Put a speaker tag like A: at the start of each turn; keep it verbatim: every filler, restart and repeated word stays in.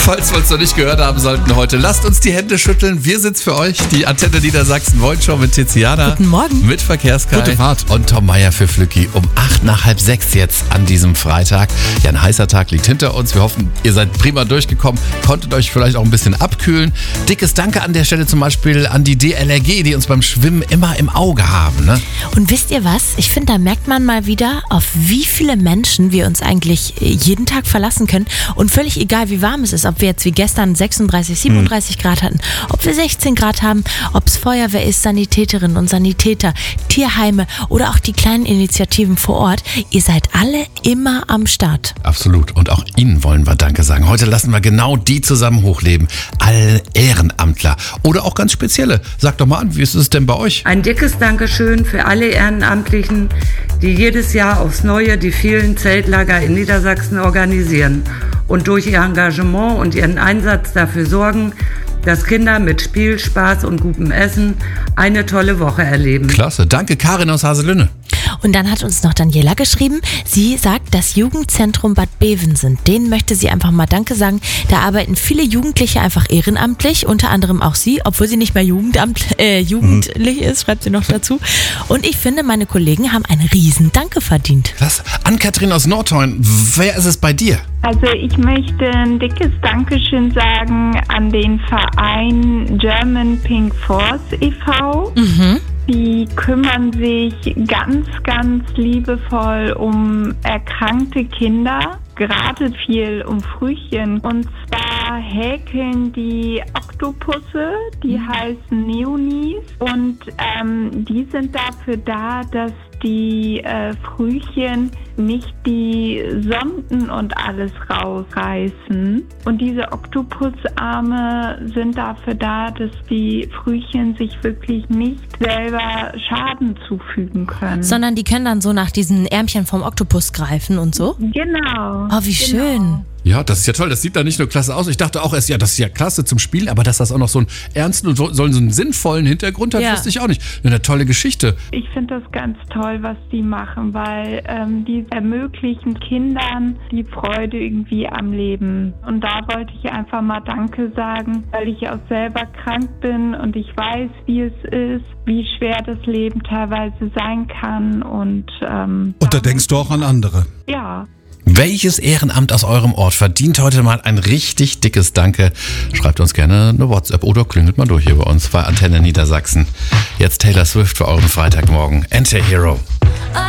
A: Falls wir uns noch nicht gehört haben sollten heute, lasst uns die Hände schütteln. Wir sind's für euch, die Antenne Niedersachsen Morgenshow mit Tiziana.
B: Guten Morgen.
A: Mit Verkehrskai.
C: Gute Fahrt.
A: Und Tom Meyer für Flücki um acht nach halb sechs jetzt an diesem Freitag. Ja, ein heißer Tag liegt hinter uns. Wir hoffen, ihr seid prima durchgekommen, konntet euch vielleicht auch ein bisschen abkühlen. Dickes Danke an der Stelle zum Beispiel an die D L R G, die uns beim Schwimmen immer im Auge haben. Ne?
B: Und wisst ihr was? Ich finde, da merkt man mal wieder, auf wie viele Menschen wir uns eigentlich jeden Tag verlassen können. Und völlig egal, wie warm es ist, ob wir jetzt wie gestern sechsunddreißig, siebenunddreißig hm. Grad hatten, ob wir sechzehn Grad haben, ob es Feuerwehr ist, Sanitäterinnen und Sanitäter, Tierheime oder auch die kleinen Initiativen vor Ort. Ihr seid alle immer am Start.
A: Absolut. Und auch Ihnen wollen wir Danke sagen. Heute lassen wir genau die zusammen hochleben. Alle Ehrenamtler oder auch ganz spezielle. Sagt doch mal an, wie ist es denn bei euch?
D: Ein dickes Dankeschön für alle Ehrenamtlichen, die jedes Jahr aufs Neue die vielen Zeltlager in Niedersachsen organisieren und durch ihr Engagement und ihren Einsatz dafür sorgen, dass Kinder mit Spiel, Spaß und gutem Essen eine tolle Woche erleben.
A: Klasse. Danke, Karin aus Haselünne.
B: Und dann hat uns noch Daniela geschrieben, sie sagt, das Jugendzentrum Bad Bevensen, denen möchte sie einfach mal Danke sagen. Da arbeiten viele Jugendliche einfach ehrenamtlich, unter anderem auch sie, obwohl sie nicht mehr Jugendamt, äh, jugendlich ist, schreibt sie noch dazu. Und ich finde, meine Kollegen haben einen riesen Danke verdient.
A: Klasse. Ann-Kathrin aus Nordhorn, wer ist es bei dir?
E: Also ich möchte ein dickes Dankeschön sagen an den Verein German Pink Force e V
B: Mhm.
E: Die kümmern sich ganz, ganz liebevoll um erkrankte Kinder, gerade viel um Frühchen. Und zwar häkeln die Oktopusse, die mhm. heißen Neonies. Und ähm, die sind dafür da, dass die äh, Frühchen nicht die Sonden und alles rausreißen. Und diese Oktopusarme sind dafür da, dass die Frühchen sich wirklich nicht selber Schaden zufügen können.
B: Sondern die können dann so nach diesen Ärmchen vom Oktopus greifen und so?
E: Genau.
B: Oh, wie
E: genau.
A: schön. Ja, das ist ja toll. Das sieht da nicht nur klasse aus. Ich dachte auch erst, ja, das ist ja klasse zum Spielen, aber dass das auch noch so einen ernsten und so, so einen sinnvollen Hintergrund hat,
B: ja.
A: wusste ich auch nicht. Eine tolle Geschichte.
E: Ich finde das ganz toll, was die machen, weil ähm, die ermöglichen Kindern die Freude irgendwie am Leben. Und da wollte ich einfach mal Danke sagen, weil ich auch selber krank bin und ich weiß, wie es ist, wie schwer das Leben teilweise sein kann. Und, ähm,
C: und da denkst du auch an andere.
E: Ja.
A: Welches Ehrenamt aus eurem Ort verdient heute mal ein richtig dickes Danke? Schreibt uns gerne eine WhatsApp oder klingelt mal durch hier bei uns bei Antenne Niedersachsen. Jetzt Taylor Swift für euren Freitagmorgen. Anti-Hero.